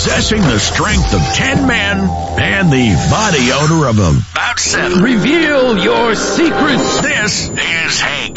possessing the strength of 10 men and the body odor of about 7. Reveal your secrets. This is Hank